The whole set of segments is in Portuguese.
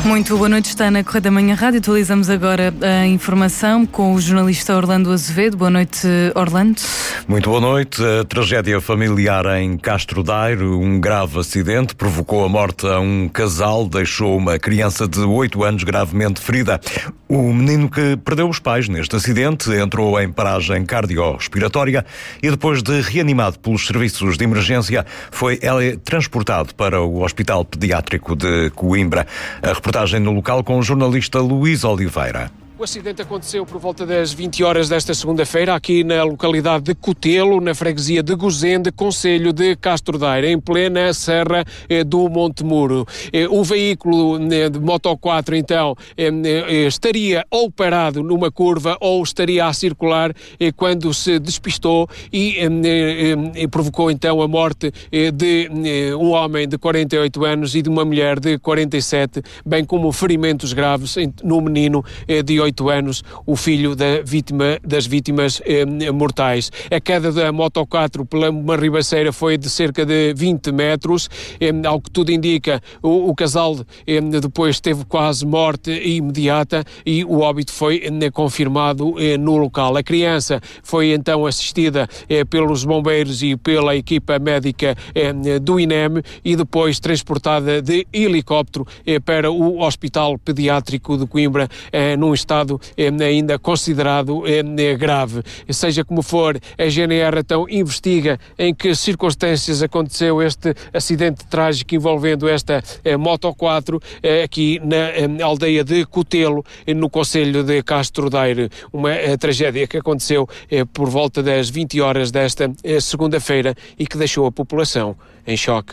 Muito boa noite, está na Correia da Manhã Rádio. Atualizamos agora a informação com o jornalista Orlando Azevedo. Boa noite, Orlando. Muito boa noite. A tragédia familiar em Castro Daire, um grave acidente, provocou a morte a um casal, deixou uma criança de 8 anos gravemente ferida. O menino que perdeu os pais neste acidente entrou em paragem cardiorrespiratória e depois de reanimado pelos serviços de emergência foi transportado para o Hospital Pediátrico de Coimbra. A reportagem no local com o jornalista Luís Oliveira. O acidente aconteceu por volta das 20 horas desta segunda-feira, aqui na localidade de Cotelo, na freguesia de Gozende, concelho de Castro Daire, em plena serra do Monte Muro. O veículo de Moto 4, então, estaria ou parado numa curva ou estaria a circular quando se despistou e provocou, então, a morte de um homem de 48 anos e de uma mulher de 47, bem como ferimentos graves no menino de 8 anos, o filho das vítimas mortais. A queda da Moto 4 pela uma ribaceira foi de cerca de 20 metros. Ao que tudo indica, o casal depois teve quase morte imediata e o óbito foi confirmado no local. A criança foi então assistida pelos bombeiros e pela equipa médica do INEM e depois transportada de helicóptero para o Hospital Pediátrico de Coimbra num estado ainda considerado grave. Seja como for, a GNR então investiga em que circunstâncias aconteceu este acidente trágico envolvendo esta Moto 4 aqui na aldeia de Cotelo, no concelho de Castro Daire. Uma tragédia que aconteceu por volta das 20 horas desta segunda-feira e que deixou a população em choque.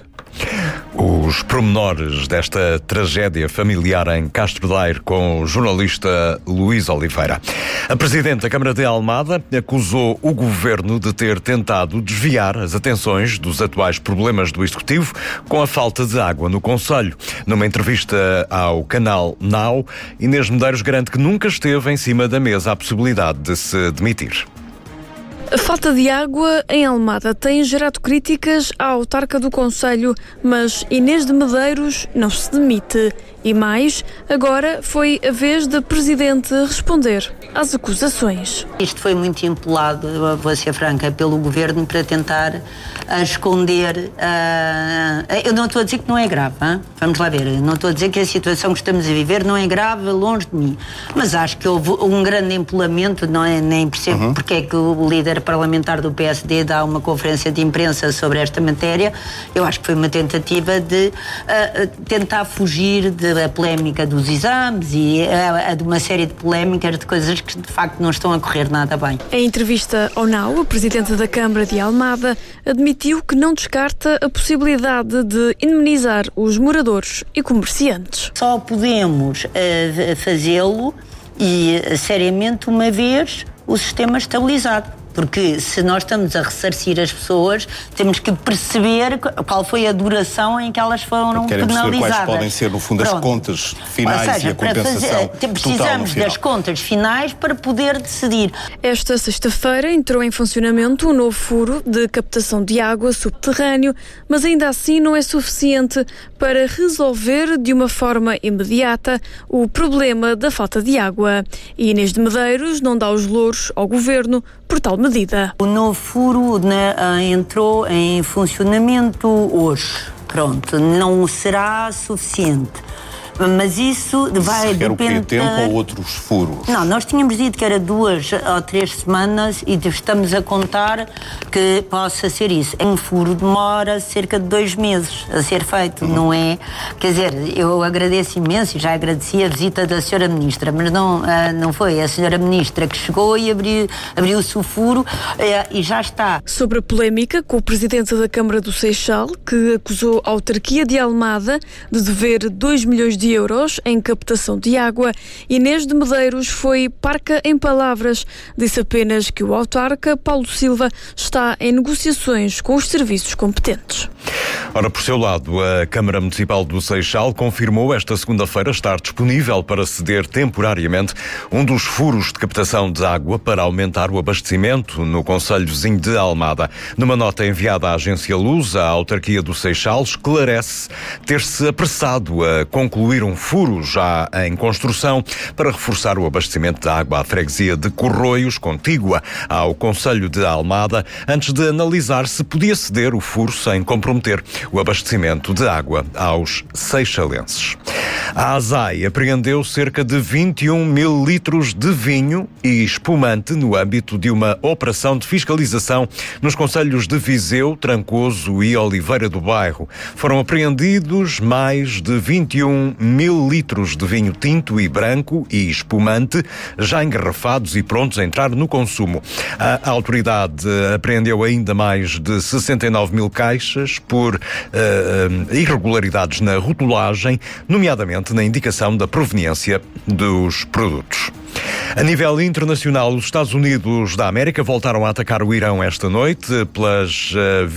Os pormenores desta tragédia familiar em Castro Daire com o jornalista Luís Oliveira. A Presidente da Câmara de Almada acusou o Governo de ter tentado desviar as atenções dos atuais problemas do Executivo com a falta de água no concelho. Numa entrevista ao canal Now, Inês Medeiros garante que nunca esteve em cima da mesa a possibilidade de se demitir. A falta de água em Almada tem gerado críticas à autarca do concelho, mas Inês de Medeiros não se demite. E mais, agora foi a vez da Presidente responder às acusações. Isto foi muito empolado, vou ser franca, pelo Governo para tentar esconder... Eu não estou a dizer que não é grave, hein? Vamos lá ver, não estou a dizer que a situação que estamos a viver não é grave, longe de mim. Mas acho que houve um grande empolamento, não é? Nem percebo porque é que o líder parlamentar do PSD dá uma conferência de imprensa sobre esta matéria. Eu acho que foi uma tentativa de tentar fugir da polémica dos exames e de uma série de polémicas de coisas que de facto não estão a correr nada bem. Em entrevista ao Now, a Presidente da Câmara de Almada admitiu que não descarta a possibilidade de indemnizar os moradores e comerciantes. Só podemos fazê-lo e seriamente uma vez o sistema estabilizado. Porque se nós estamos a ressarcir as pessoas, temos que perceber qual foi a duração em que elas foram penalizadas. Quais podem ser, no fundo, as contas finais. Ou seja, e a compensação precisamos das contas finais para poder decidir. Esta sexta-feira entrou em funcionamento um novo furo de captação de água subterrâneo, mas ainda assim não é suficiente para resolver de uma forma imediata o problema da falta de água. E Inês de Medeiros não dá os louros ao Governo por tal medida. O novo furo entrou em funcionamento hoje. Pronto, não será suficiente. Mas isso vai depender... o quê? Tempo ou outros furos? Não, nós tínhamos dito que era 2 ou 3 semanas e estamos a contar que possa ser isso. Um furo demora cerca de 2 meses a ser feito, não é? Quer dizer, eu agradeço imenso e já agradeci a visita da Sra. Ministra, mas não foi a Sra. Ministra que chegou e abriu-se o furo e já está. Sobre a polémica com o Presidente da Câmara do Seixal, que acusou a autarquia de Almada de dever 2 milhões de euros em captação de água, Inês de Medeiros foi parca em palavras. Disse apenas que o autarca, Paulo Silva, está em negociações com os serviços competentes. Ora, por seu lado, a Câmara Municipal do Seixal confirmou esta segunda-feira estar disponível para ceder temporariamente um dos furos de captação de água para aumentar o abastecimento no concelho vizinho de Almada. Numa nota enviada à agência Luz, a autarquia do Seixal esclarece ter-se apressado a concluir substituir um furo já em construção para reforçar o abastecimento de água à freguesia de Corroios, contígua ao concelho de Almada, antes de analisar se podia ceder o furo sem comprometer o abastecimento de água aos seixalenses. A ASAI apreendeu cerca de 21 mil litros de vinho e espumante no âmbito de uma operação de fiscalização nos concelhos de Viseu, Trancoso e Oliveira do Bairro. Foram apreendidos mais de 21 mil litros de vinho tinto e branco e espumante, já engarrafados e prontos a entrar no consumo. A autoridade apreendeu ainda mais de 69 mil caixas por irregularidades na rotulagem, nomeadamente na indicação da proveniência dos produtos. A nível internacional, os Estados Unidos da América voltaram a atacar o Irão esta noite, pelas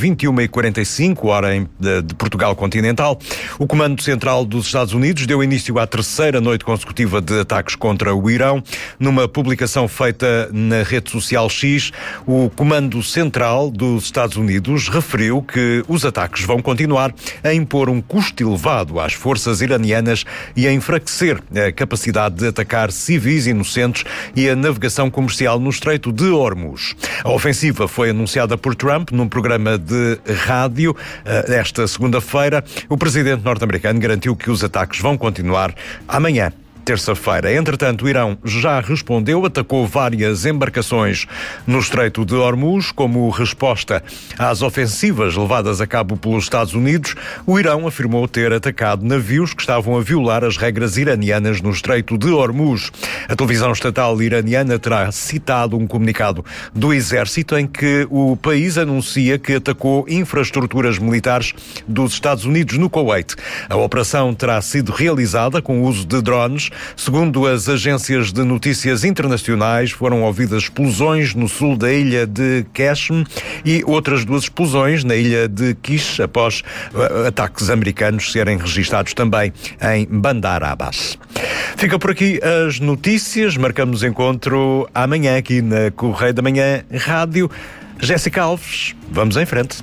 21h45, hora de Portugal continental. O Comando Central dos Estados Unidos deu início à terceira noite consecutiva de ataques contra o Irão. Numa publicação feita na rede social X, o Comando Central dos Estados Unidos referiu que os ataques vão continuar a impor um custo elevado às forças iranianas e a enfraquecer a capacidade de atacar civis inocentes e a navegação comercial no Estreito de Hormuz. A ofensiva foi anunciada por Trump num programa de rádio esta segunda-feira. O presidente norte-americano garantiu que os ataques vão continuar amanhã, terça-feira. Entretanto, o Irão já respondeu, atacou várias embarcações no Estreito de Hormuz como resposta às ofensivas levadas a cabo pelos Estados Unidos. O Irão afirmou ter atacado navios que estavam a violar as regras iranianas no Estreito de Hormuz. A televisão estatal iraniana terá citado um comunicado do exército em que o país anuncia que atacou infraestruturas militares dos Estados Unidos no Kuwait. A operação terá sido realizada com o uso de drones. Segundo as agências de notícias internacionais, foram ouvidas explosões no sul da ilha de Qashm e outras duas explosões na ilha de Kish após ataques americanos serem registados também em Bandar Abbas. Fica por aqui as notícias. Marcamos encontro amanhã aqui na Correio da Manhã Rádio. Jéssica Alves, vamos em frente.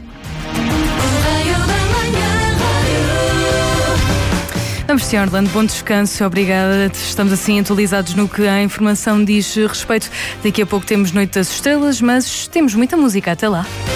Vamos sim, Orlando, bom descanso, obrigada. Estamos assim atualizados no que a informação diz respeito. Daqui a pouco temos Noite das Estrelas, mas temos muita música até lá.